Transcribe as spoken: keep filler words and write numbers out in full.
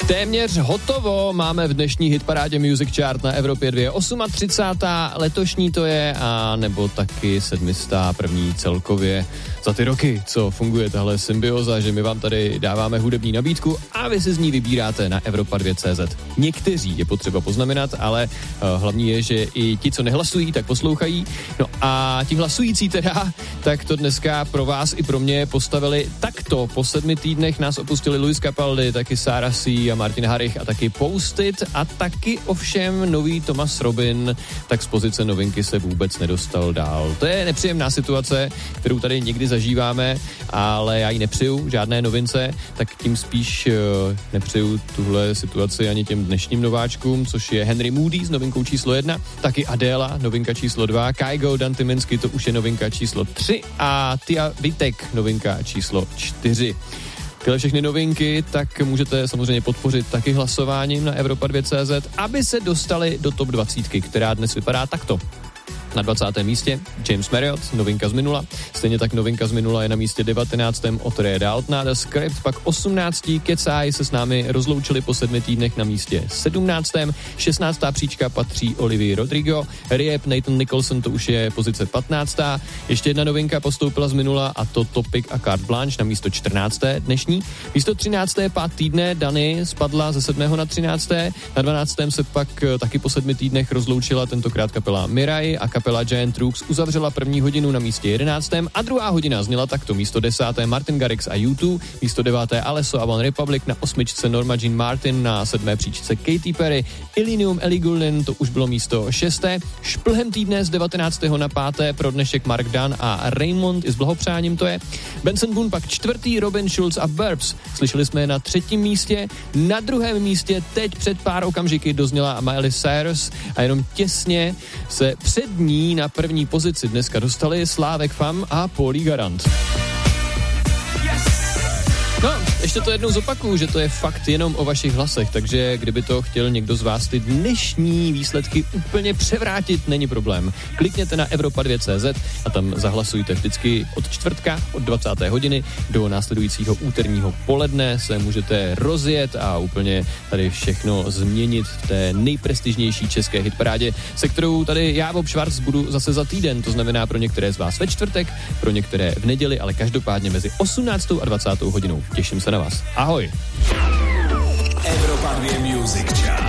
Téměř hotovo, máme v dnešní hitparádě Music Chart na Evropě dva třicátá osmá letošní to je, a nebo taky sedmistá první celkově za ty roky, co funguje tahle symbioza, že my vám tady dáváme hudební nabídku a vy si z ní vybíráte na Evropa dva tečka cé zet. Někteří je potřeba poznamenat, ale uh, hlavní je, že i ti, co nehlasují, tak poslouchají. No a ti hlasující teda, tak to dneska pro vás i pro mě postavili takto. Po sedmi týdnech nás opustili Luis Capaldi, taky Sarah C. a Martin Harrich a taky Post-it a taky ovšem nový Thomas Robin, tak z pozice novinky se vůbec nedostal dál. To je nepříjemná situace, kterou tady někdy zažíváme, ale já ji nepřeju žádné novince, tak tím spíš uh, nepřeju tuhle situaci ani těm dnešním nováčkům, což je Henry Moody s novinkou číslo jedna, taky Adela, novinka číslo dva, Kygo, Dan Tyminsky, to už je novinka číslo tři a Tia Vitek, novinka číslo čtyři. Tyhle všechny novinky tak můžete samozřejmě podpořit taky hlasováním na Evropa dva tečka cé zet, aby se dostali do top dvacet, která dnes vypadá takto. Na dvacátém místě James Marriott, novinka z minula. Stejně tak novinka z minula je na místě devatenáctém od Ray Daltona. The Script, pak osmnáctý Cat's Eye se s námi rozloučili po sedmi týdnech na místě sedmnáctém šestnáctá příčka patří Olivia Rodrigo. Riep, Nathan Nicholson, to už je pozice patnáctá Ještě jedna novinka postoupila z minula a to Topic a Carte Blanche na místo čtrnácté dnešní. Místo třinácté pát týdne Dany spadla ze sedmého na třinácté Na dvanáctém se pak taky po sedmi týdnech rozloučila tentokrát kapela Mirai a kapela Giant Rooks uzavřela první hodinu na místě jedenáctém a druhá hodina zněla takto: místo desáté Martin Garrix a U dva, místo deváté Alesso a One Republic, na osmičce Norma Jean Martin, na sedmé příčce Katy Perry, Illenium, Ellie Goulding, to už bylo místo šesté Šplhem týdne z devatenáctého na páté pro dnešek Mark Dunn a Raymond, i s blahopřáním to je. Benson Boone pak čtvrtý, Robin Schulz a Burbs, slyšeli jsme je na třetím místě. Na druhém místě teď před pár okamžiky dozněla Miley Cyrus a jenom těsně se před ní na první pozici dneska dostali Slávek Fam a Paulí Garant. No, ještě to jednou zopakuju, že to je fakt jenom o vašich hlasech, takže kdyby to chtěl někdo z vás ty dnešní výsledky úplně převrátit, není problém. Klikněte na Evropa dva tečka cé zet a tam zahlasujte vždycky od čtvrtka, od dvacáté hodiny do následujícího úterního poledne se můžete rozjet a úplně tady všechno změnit v té nejprestižnější české hitparádě, se kterou tady já, Bob Schwarz, budu zase za týden, to znamená pro některé z vás ve čtvrtek, pro některé v neděli, ale každopádně mezi osmnáctou a dvacátou hodinou. Těším se na vás. Ahoj. Evropa dva Music Chart.